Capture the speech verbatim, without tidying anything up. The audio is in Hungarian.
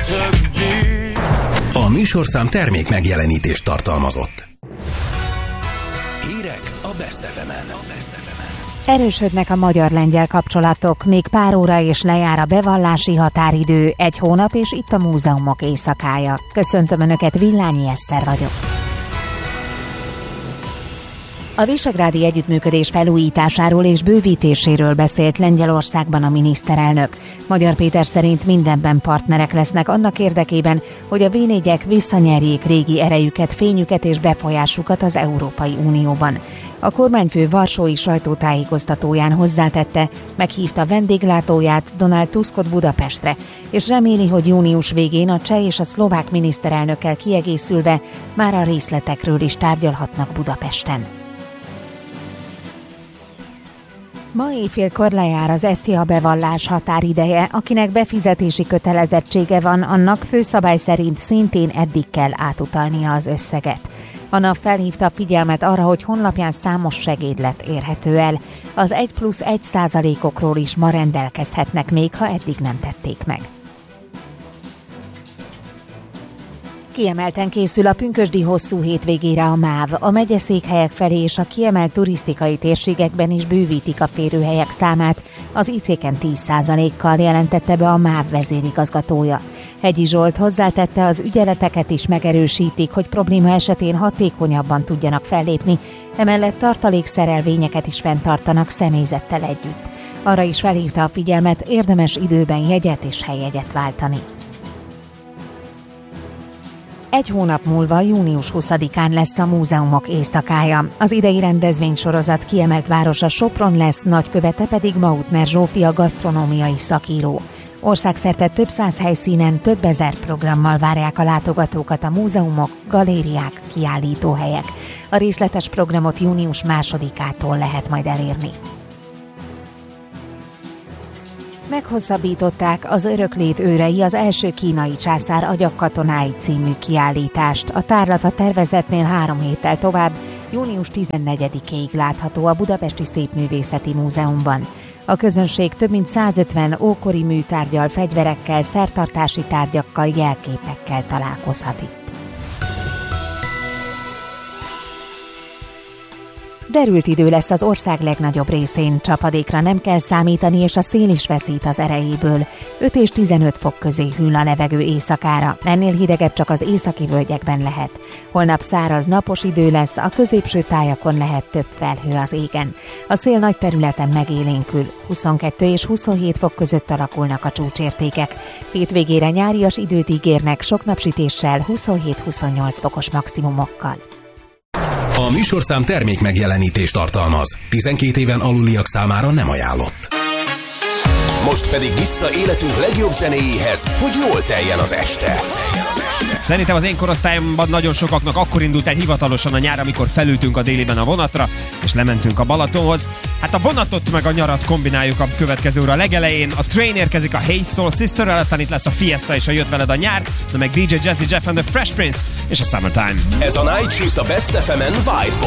többé. A műsorszám termék megjelenítést tartalmazott. Hírek a Best ef emen. Erősödnek a magyar-lengyel kapcsolatok, még pár óra és lejár a bevallási határidő, egy hónap és itt a múzeumok éjszakája. Köszöntöm Önöket, Villányi Eszter vagyok. A visegrádi együttműködés felújításáról és bővítéséről beszélt Lengyelországban a miniszterelnök. Magyar Péter szerint mindenben partnerek lesznek annak érdekében, hogy a vé négyek visszanyerjék régi erejüket, fényüket és befolyásukat az Európai Unióban. A kormányfő varsói sajtótájékoztatóján hozzátette, meghívta vendéglátóját, Donald Tuskot Budapestre, és reméli, hogy június végén a cseh és a szlovák miniszterelnökkel kiegészülve már a részletekről is tárgyalhatnak Budapesten. Ma éjfélkor lejár az SZIA bevallás határideje, akinek befizetési kötelezettsége van, annak főszabály szerint szintén eddig kell átutalnia az összeget. A nap felhívta a figyelmet arra, hogy honlapján számos segédlet érhető el. Az egy plusz egy százalékokról is ma rendelkezhetnek még, ha eddig nem tették meg. Kiemelten készül a pünkösdi hosszú hétvégére a MÁV. A megyeszékhelyek felé és a kiemelt turisztikai térségekben is bővítik a férőhelyek számát, az í céken tíz százalékkal, jelentette be a MÁV vezérigazgatója. Hegyi Zsolt hozzátette, az ügyeleteket is megerősítik, hogy probléma esetén hatékonyabban tudjanak fellépni, emellett tartalékszerelvényeket is fenntartanak személyzettel együtt. Arra is felhívta a figyelmet, érdemes időben jegyet és helyjegyet váltani. Egy hónap múlva, június huszadikán lesz a múzeumok éjszakája. Az idei rendezvénysorozat kiemelt városa Sopron lesz, nagykövete pedig Mautner Zsófia gasztronómiai szakíró. Országszerte több száz helyszínen több ezer programmal várják a látogatókat a múzeumok, galériák, kiállítóhelyek. A részletes programot június másodikától lehet majd elérni. Meghosszabbították az Öröklét őrei az első kínai császár agyagkatonái című kiállítást. A tárlat a tervezetnél három héttel tovább, június tizennegyedikéig látható a Budapesti Szépművészeti Múzeumban. A közönség több mint százötven ókori műtárggyal, fegyverekkel, szertartási tárgyakkal, jelképekkel találkozhat itt. Derült idő lesz az ország legnagyobb részén, csapadékra nem kell számítani, és a szél is veszít az erejéből. öt és tizenöt fok közé hűl a levegő éjszakára, ennél hidegebb csak az északi völgyekben lehet. Holnap száraz, napos idő lesz, a középső tájakon lehet több felhő az égen. A szél nagy területen megélénkül, huszonkettő és huszonhét fok között alakulnak a csúcsértékek. Hétvégére nyárias időt ígérnek sok napsütéssel, huszonhét-huszonnyolc fokos maximumokkal. A műsorszám termék megjelenítést tartalmaz. tizenkét éven aluliak számára nem ajánlott. Most pedig vissza életünk legjobb zenéjéhez, hogy jól teljen az este. Szerintem az én korosztályomban nagyon sokaknak akkor indult el hivatalosan a nyár, amikor felültünk a déliben a vonatra, és lementünk a Balatonhoz. Hát a vonatot meg a nyarat kombináljuk a következő óra legelején. A Train érkezik a Hey Soul Sisterrel, aztán itt lesz a Fiesta és a Jött veled a nyár, de meg dé dzsé Jazzy Jeff and the Fresh Prince és a Summertime. Ez a Night Shift a Best ef emen Vibe